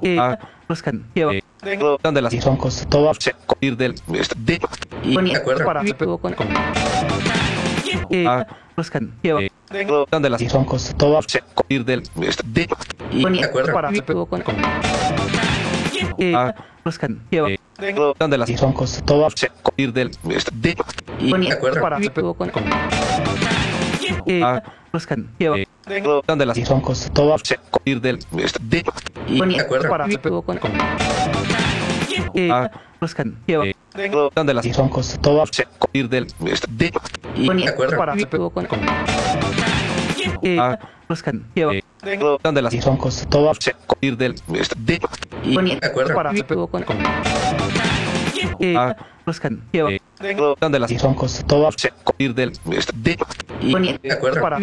A. Buscan. Donde las troncos. Todo ir del de y acuerdo para A. Buscan. Donde las troncos. Todo ir del de y acuerdo para A. Buscan. Donde las troncos. Todo ir del de y acuerdo para A. Buscan. Donde las troncos. Todo ir del de y acuerdo para A. Buscan. Donde las troncos. Todo ir del de y acuerdo para A. Buscan. Donde las troncos. Todo ir del de y acuerdo para A. Buscan. Donde las troncos. Todo ir del de y acuerdo para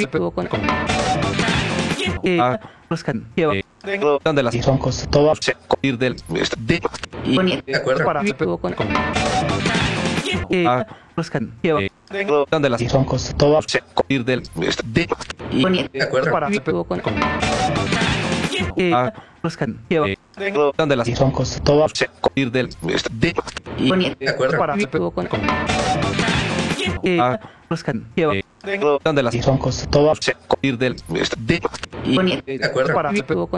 A. Buscan. Donde las troncos. Todo ir del de y acuerdo para A. Buscan. Donde las troncos. Todo ir del de y acuerdo para A. Buscan. Donde las troncos. Todo ir del de y acuerdo para A. Buscan. Donde las troncos. Todo ir del de y acuerdo para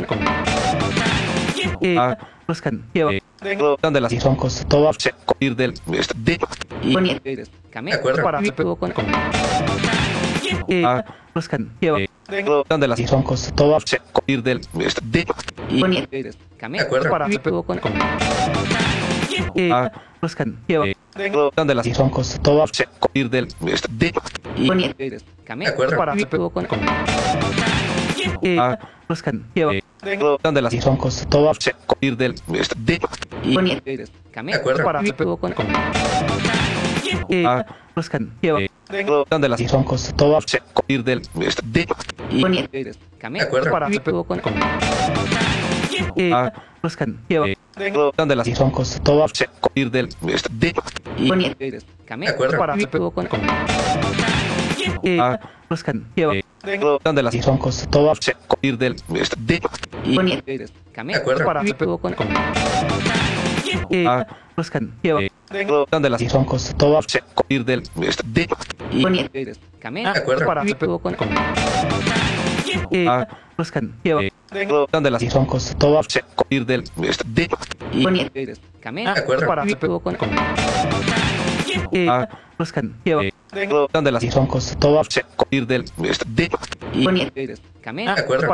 A. Buscan. Donde las troncos. Todo ir del de y acuerdo para A. Buscan. Donde las troncos. Todo ir del de y acuerdo para A. Buscan. Donde las troncos. Todo ir del de y acuerdo para A. Buscan. Donde las troncos. Todo ir del de y acuerdo para A. Buscan. Donde las troncos. Todo ir del de y acuerdo para A. Buscan. Donde las troncos. Todo ir del de y acuerdo para A. Buscan. Donde las troncos. Todo ir del de y acuerdo para A. Buscan. Donde las troncos. Todo ir del de y acuerdo para A. Buscan. Donde las troncos. Todo ir del de y acuerdo para A. Buscan. Donde las troncos. Todo ir del de y acuerdo